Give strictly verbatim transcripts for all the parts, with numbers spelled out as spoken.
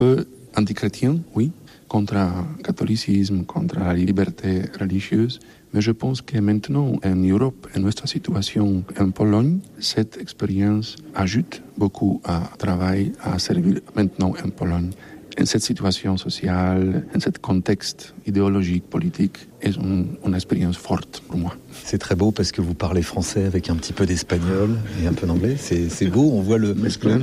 peu anti-chrétien, oui, contre le catholicisme, contre la liberté religieuse. Mais je pense que maintenant, en Europe, en notre situation en Pologne, cette expérience ajoute beaucoup à travail, à servir maintenant en Pologne. En cette situation sociale, en ce contexte idéologique, politique, est une, une expérience forte pour moi. C'est très beau parce que vous parlez français avec un petit peu d'espagnol et un peu d'anglais. C'est, c'est beau, on voit le,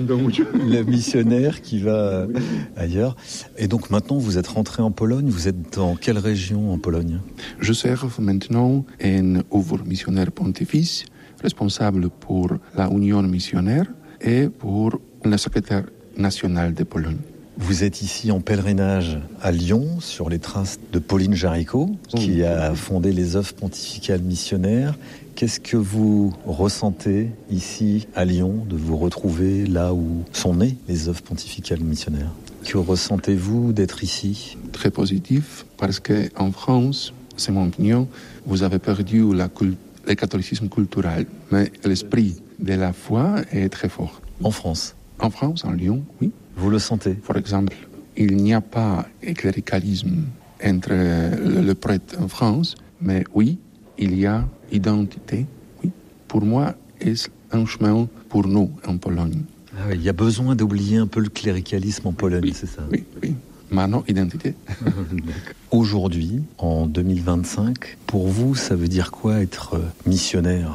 le, le missionnaire qui va ailleurs. Et donc maintenant, vous êtes rentré en Pologne. Vous êtes dans quelle région en Pologne ? Je sers maintenant en œuvre missionnaire pontifice, responsable pour la Union missionnaire et pour le secrétaire national de Pologne. Vous êtes ici en pèlerinage à Lyon, sur les traces de Pauline Jaricot, qui a fondé les œuvres pontificales missionnaires. Qu'est-ce que vous ressentez ici à Lyon, de vous retrouver là où sont nées les œuvres pontificales missionnaires ? Que ressentez-vous d'être ici ? Très positif, parce qu'en France, c'est mon opinion, vous avez perdu la cult- le catholicisme culturel, mais l'esprit de la foi est très fort. En France ? En France, en Lyon, oui. Vous le sentez ? Par exemple, il n'y a pas de cléricalisme entre le, le prêtre en France, mais oui, il y a identité. Oui. Pour moi, c'est un chemin pour nous en Pologne. Ah oui, il y a besoin d'oublier un peu le cléricalisme en Pologne, oui, c'est ça ? Oui, oui. Maintenant, identité. Aujourd'hui, en deux mille vingt-cinq, pour vous, ça veut dire quoi être missionnaire ?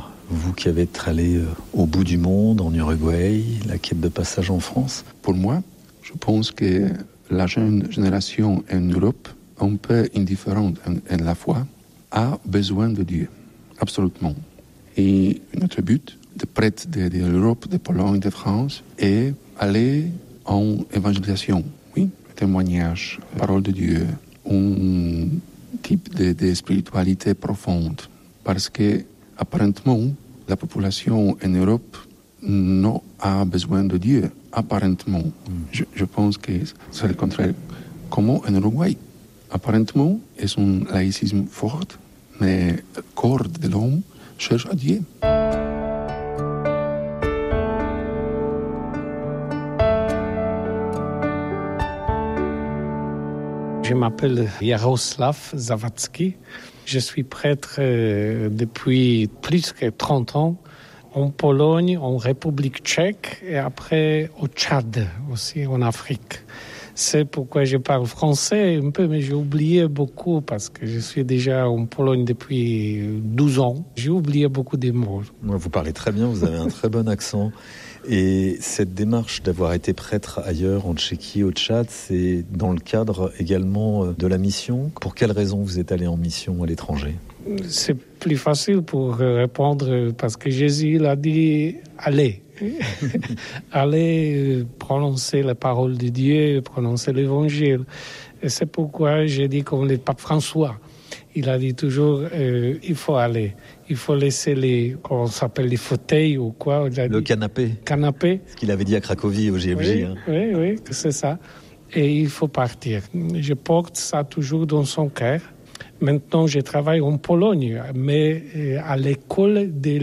Vous qui avez été allé au bout du monde, en Uruguay, la quête de passage en France ? Pour moi, je pense que la jeune génération en Europe, un peu indifférente en, en la foi, a besoin de Dieu, absolument. Et notre but, de prêtre de, de l'Europe, de Pologne, de France, est aller en évangélisation, oui, témoignage, parole de Dieu, un type de, de spiritualité profonde. Parce que, apparemment, la population en Europe n'a pas besoin de Dieu, apparemment. Mm. Je, je pense que c'est le contraire. Comment en Uruguay, apparemment, c'est un laïcisme fort, mais le corps de l'homme cherche à Dieu. Je m'appelle Jaroslav Zawadzki. Je suis prêtre euh, depuis plus que trente ans en Pologne, en République tchèque et après au Tchad, aussi en Afrique. C'est pourquoi je parle français un peu, mais j'ai oublié beaucoup parce que je suis déjà en Pologne depuis douze ans. J'ai oublié beaucoup de mots. Vous parlez très bien, vous avez un très bon accent. Et cette démarche d'avoir été prêtre ailleurs, en Tchéquie, au Tchad, c'est dans le cadre également de la mission. Pour quelles raisons vous êtes allé en mission à l'étranger ? C'est plus facile pour répondre parce que Jésus il a dit « allez ». Allez prononcer la parole de Dieu, prononcer l'évangile. Et c'est pourquoi j'ai dit comme le pape François. Il a dit toujours, euh, il faut aller. Il faut laisser les, comment on s'appelle, les fauteuils ou quoi. Le dit, canapé. Canapé. Ce qu'il avait dit à Cracovie, au G M J. Oui, hein. oui, oui, c'est ça. Et il faut partir. Je porte ça toujours dans son cœur. Maintenant, je travaille en Pologne, mais à l'école de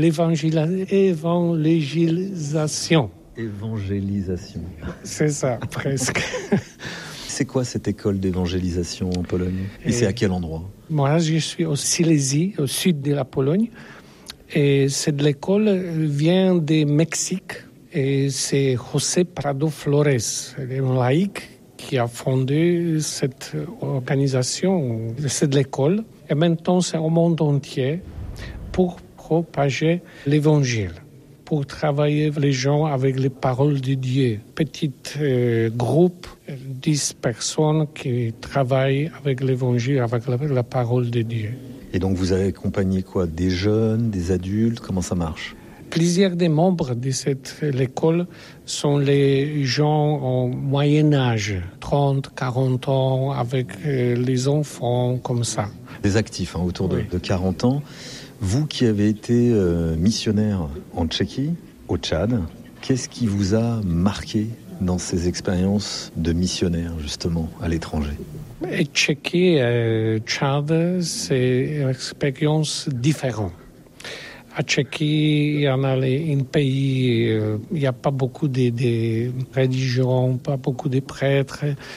l'évangélisation. Évangélisation. C'est ça, presque. C'est quoi cette école d'évangélisation en Pologne ? Et, et c'est à quel endroit ? Moi, je suis au Silésie, au sud de la Pologne. Et cette école vient du Mexique. Et c'est José Prado Flores, un laïc qui a fondé cette organisation, cette école. Et maintenant, c'est au monde entier pour propager l'évangile, pour travailler les gens avec les paroles de Dieu. Petit euh, groupe, dix personnes qui travaillent avec l'évangile, avec la, la parole de Dieu. Et donc vous avez accompagné quoi ? Des jeunes, des adultes ? Comment ça marche ? Plusieurs des membres de cette école sont les gens au moyen âge, trente, quarante ans, avec euh, les enfants, comme ça. Des actifs, hein, autour de, oui. de quarante ans. Vous qui avez été euh, missionnaire en Tchéquie, au Tchad, qu'est-ce qui vous a marqué dans ces expériences de missionnaire, justement, à l'étranger ? Et Tchéquie et Tchad, c'est une expérience différente. À Tchéquie, il y en a les, un pays, euh, il n'y a pas beaucoup de, de religions, pas beaucoup de prêtres.